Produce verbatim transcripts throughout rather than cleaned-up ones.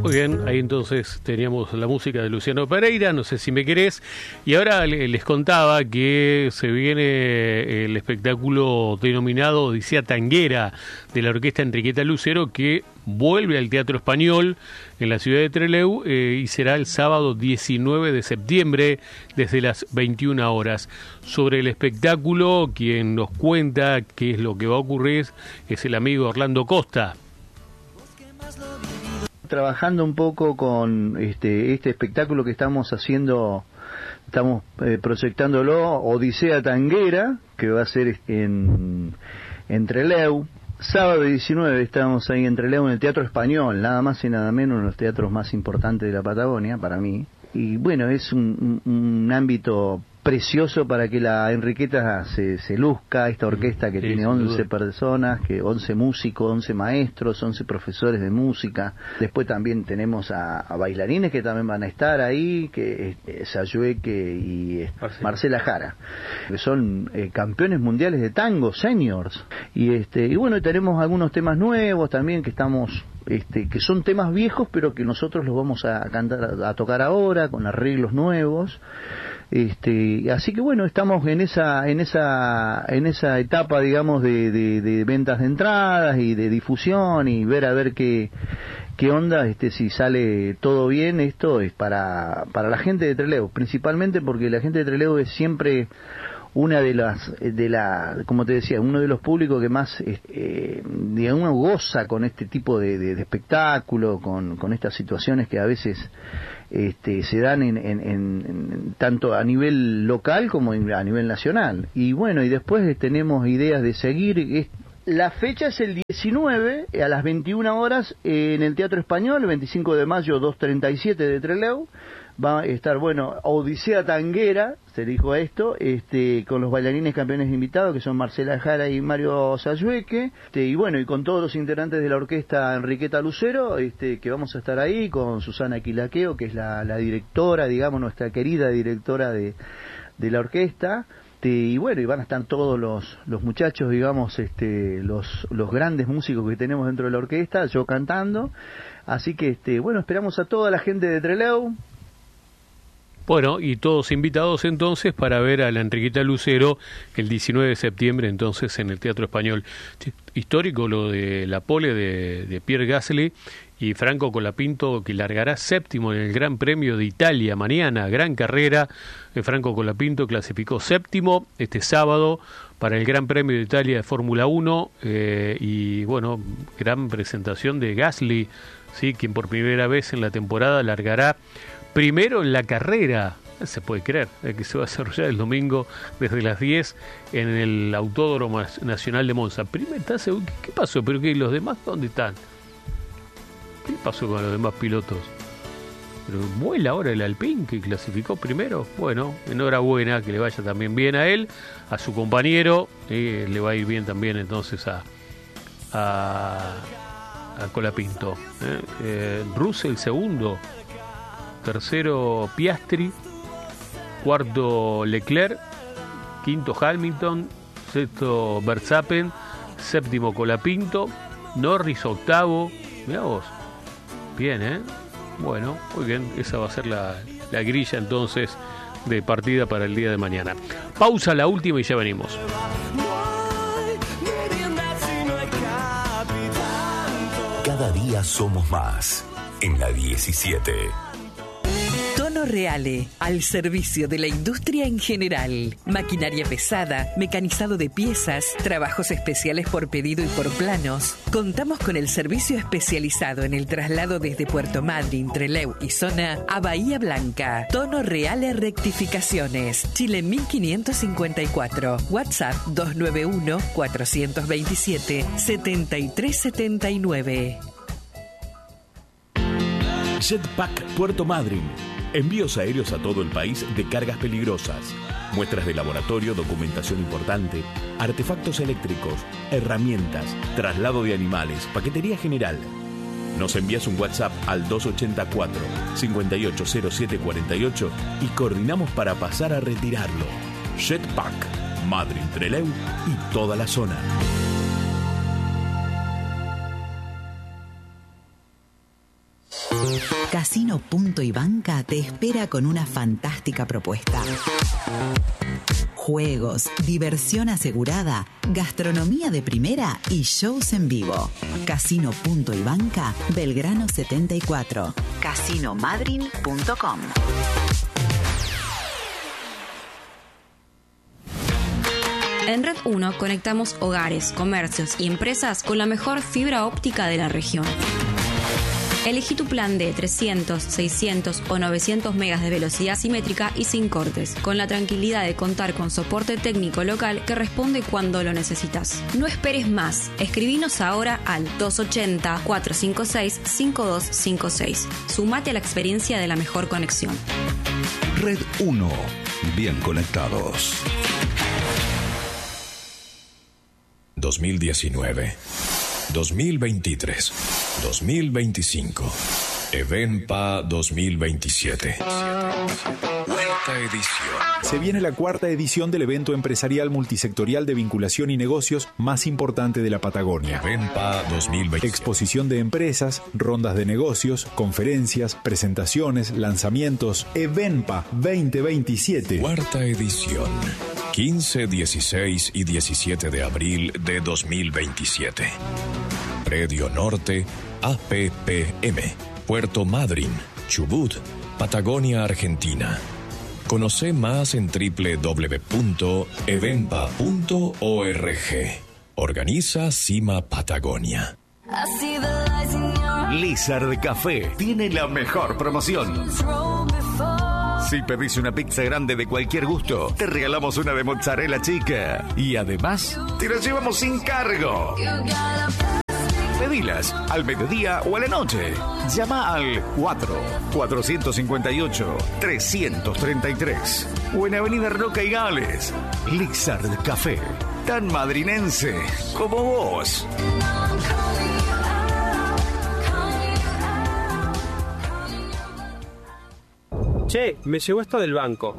Muy bien, ahí entonces teníamos la música de Luciano Pereira, no sé si me querés, y ahora les contaba que se viene el espectáculo denominado Odisea Tanguera de la orquesta Enriqueta Lucero, que vuelve al Teatro Español en la ciudad de Trelew eh, y será el sábado diecinueve de septiembre desde las veintiuna horas. Sobre el espectáculo, quien nos cuenta qué es lo que va a ocurrir es el amigo Orlando Costa. Trabajando un poco con este este espectáculo que estamos haciendo, estamos eh, proyectándolo, Odisea Tanguera, que va a ser en, en Trelew. Sábado diecinueve estamos ahí en Trelew, en el Teatro Español, nada más y nada menos, uno de los teatros más importantes de la Patagonia, para mí. Y bueno, es un, un, un ámbito precioso para que la Enriqueta se, se luzca, esta orquesta que sí, tiene once personas, que once músicos, once maestros, once profesores de música. Después también tenemos a, a bailarines que también van a estar ahí, que es Sayueque y Marcela. Marcela Jara, que son eh, campeones mundiales de tango, seniors. Y este y bueno, tenemos algunos temas nuevos también que estamos Este, que son temas viejos, pero que nosotros los vamos a cantar, a tocar ahora con arreglos nuevos. Este, así que bueno, estamos en esa, en esa, en esa etapa, digamos, de, de, de ventas de entradas y de difusión y ver a ver qué, qué onda, este, si sale todo bien. Esto es para, para la gente de Trelew, principalmente porque la gente de Trelew es siempre una de las, de la, como te decía, uno de los públicos que más, eh, digamos, goza con este tipo de, de, de espectáculo, con, con estas situaciones que a veces este, se dan en, en, en, tanto a nivel local como a nivel nacional. Y bueno, y después tenemos ideas de seguir. La fecha es el diecinueve a las veintiuna horas en el Teatro Español, veinticinco de mayo, doscientos treinta y siete de Trelew. Va a estar, bueno, Odisea Tanguera, se dijo esto, este, con los bailarines campeones invitados, que son Marcela Jara y Mario Sayueque, este, y bueno, y con todos los integrantes de la orquesta Enriqueta Lucero, este, que vamos a estar ahí, con Susana Quilaqueo, que es la, la directora, digamos, nuestra querida directora de, de la orquesta. Y bueno, y van a estar todos los, los muchachos, digamos, este, los, los grandes músicos que tenemos dentro de la orquesta, yo cantando. Así que, este, bueno, esperamos a toda la gente de Trelew. Bueno, y todos invitados entonces para ver a la Enriqueta Lucero el diecinueve de septiembre entonces en el Teatro Español. Histórico lo de la pole de, de Pierre Gasly y Franco Colapinto, que largará séptimo en el Gran Premio de Italia mañana, gran carrera. Franco Colapinto clasificó séptimo este sábado para el Gran Premio de Italia de Fórmula uno eh, y bueno, gran presentación de Gasly, sí, quien por primera vez en la temporada largará primero en la carrera, se puede creer, que se va a desarrollar el domingo desde las diez en el Autódromo Nacional de Monza. Primero, ¿qué pasó? ¿Pero qué? ¿Los demás dónde están? ¿Qué pasó con los demás pilotos? ¿Pero vuela ahora el Alpine que clasificó primero? Bueno, enhorabuena, que le vaya también bien a él, a su compañero, eh, le va a ir bien también entonces a, a, a Colapinto. Eh, eh, Russell segundo. Tercero Piastri, cuarto Leclerc, quinto Hamilton, sexto Verstappen, séptimo Colapinto, Norris octavo. Mirá vos, bien, ¿eh? Bueno, muy bien, esa va a ser la, la grilla entonces de partida para el día de mañana. Pausa, la última y ya venimos. Cada día somos más en la diecisiete. Tono Reale, al servicio de la industria en general. Maquinaria pesada, mecanizado de piezas, trabajos especiales por pedido y por planos. Contamos con el servicio especializado en el traslado desde Puerto Madryn, Trelew y zona a Bahía Blanca. Tono Reale Rectificaciones, Chile mil quinientos cincuenta y cuatro. WhatsApp dos nueve uno, cuatro dos siete, siete tres siete nueve. Jetpack Puerto Madryn. Envíos aéreos a todo el país de cargas peligrosas, muestras de laboratorio, documentación importante, artefactos eléctricos, herramientas, traslado de animales, paquetería general. Nos envías un WhatsApp al dos ocho cuatro, cinco ocho cero siete cuatro ocho y coordinamos para pasar a retirarlo. Jetpack, Madryn, Trelew y toda la zona. Casino Punto y Banca te espera con una fantástica propuesta. Juegos, diversión asegurada, gastronomía de primera y shows en vivo. Casino Punto y Banca, Belgrano setenta y cuatro. casino madryn punto com. En Red uno conectamos hogares, comercios y empresas con la mejor fibra óptica de la región. Elegí tu plan de trescientos, seiscientos o novecientos megas de velocidad simétrica y sin cortes, con la tranquilidad de contar con soporte técnico local que responde cuando lo necesitas. No esperes más. Escribinos ahora al dos ochenta, cuatrocientos cincuenta y seis, cincuenta y dos cincuenta y seis. Sumate a la experiencia de la mejor conexión. Red uno. Bien conectados. dos mil diecinueve, dos mil veintitrés, dos mil veinticinco, Evenpa dos mil veintisiete. Cuarta edición. Se viene la cuarta edición del evento empresarial multisectorial de vinculación y negocios más importante de la Patagonia. Evenpa dos mil veinte. Exposición de empresas, rondas de negocios, conferencias, presentaciones, lanzamientos. Evenpa veinte veintisiete. Cuarta edición. quince, dieciséis y diecisiete de abril de dos mil veintisiete. Predio Norte, A P P M, Puerto Madryn, Chubut, Patagonia, Argentina. Conoce más en doble u doble u doble u punto evenpa punto org. Organiza Cima Patagonia. Lizard Café tiene la mejor promoción. Si pedís una pizza grande de cualquier gusto, te regalamos una de mozzarella chica. Y además, te la llevamos sin cargo. Pedilas al mediodía o a la noche. Llama al cuatro, cuatrocientos cincuenta y ocho, trescientos treinta y tres. O en Avenida Roca y Gales. Lizard Café. Tan madrinense como vos. Che, me llegó esto del banco.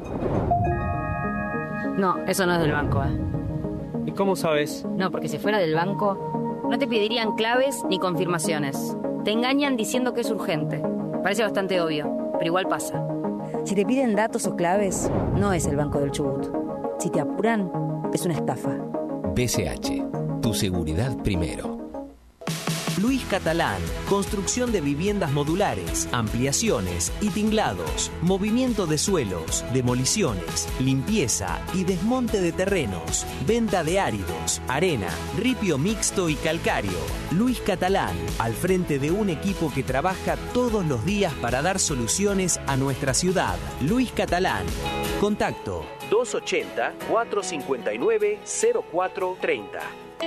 No, eso no es del banco, ¿eh? ¿Y cómo sabes? No, porque si fuera del banco, no te pedirían claves ni confirmaciones. Te engañan diciendo que es urgente. Parece bastante obvio, pero igual pasa. Si te piden datos o claves, no es el Banco del Chubut. Si te apuran, es una estafa. B C H, tu seguridad primero. Luis Catalán, construcción de viviendas modulares, ampliaciones y tinglados, movimiento de suelos, demoliciones, limpieza y desmonte de terrenos, venta de áridos, arena, ripio mixto y calcáreo. Luis Catalán, al frente de un equipo que trabaja todos los días para dar soluciones a nuestra ciudad. Luis Catalán. Contacto dos ochenta, cuatrocientos cincuenta y nueve, cero cuatro treinta.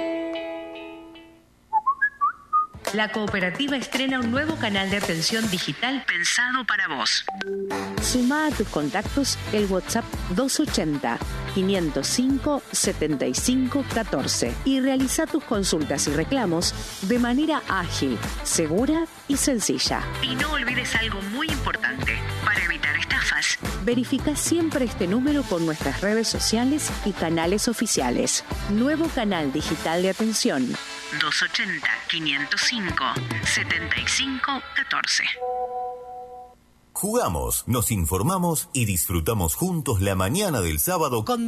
La cooperativa estrena un nuevo canal de atención digital pensado para vos. Sumá a tus contactos el WhatsApp dos ochenta, quinientos cinco, setenta y cinco catorce y realiza tus consultas y reclamos de manera ágil, segura y sencilla. Y no olvides algo muy importante para evitar estafas. Verifica siempre este número con nuestras redes sociales y canales oficiales. Nuevo canal digital de atención. dos ochenta, quinientos cinco, setenta y cinco catorce. Jugamos, nos informamos y disfrutamos juntos la mañana del sábado con